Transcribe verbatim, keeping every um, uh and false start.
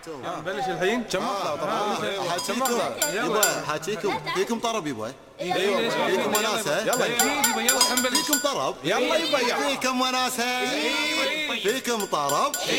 نبلش الحين. كم مقطع طبعا. حاجيكم يبا حاجيكم فيكم طرب يبا. ايوه فيكم وناسه. يلا يلا نبلش. فيكم طرب. يلا يبا فيكم وناسه. فيكم طرب.